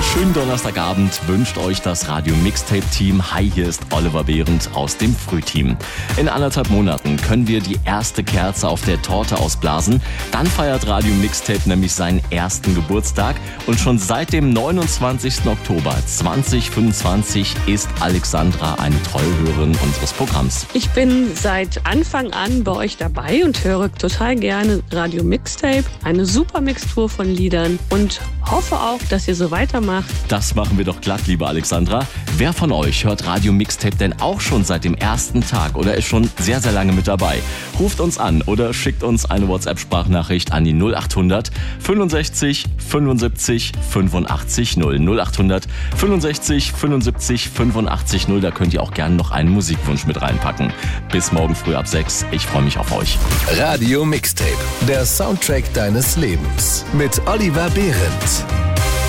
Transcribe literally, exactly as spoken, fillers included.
Schönen Donnerstagabend wünscht euch das Radio Mixtape Team. Hi, hier ist Oliver Behrendt aus dem Frühteam. In anderthalb Monaten können wir die erste Kerze auf der Torte ausblasen. Dann feiert Radio Mixtape nämlich seinen ersten Geburtstag. Und schon seit dem neunundzwanzigsten Oktober zweitausendfünfundzwanzig ist Alexandra eine treue Hörerin unseres Programms. Ich bin seit Anfang an bei euch dabei und höre total gerne Radio Mixtape. Eine super Mixtur von Liedern und hoffe auch, dass ihr so weitermacht. Das machen wir doch glatt, liebe Alexandra. Wer von euch hört Radio Mixtape denn auch schon seit dem ersten Tag oder ist schon sehr, sehr lange mit dabei? Ruft uns an oder schickt uns eine WhatsApp-Sprachnachricht an die null achthundert fünfundsechzig fünfundsiebzig fünfundachtzig null. null achthundert fünfundsechzig fünfundsiebzig fünfundachtzig null. Da könnt ihr auch gerne noch einen Musikwunsch mit reinpacken. Bis morgen früh ab sechs. Ich freue mich auf euch. Radio Mixtape, der Soundtrack deines Lebens. Mit Oliver Behrendt.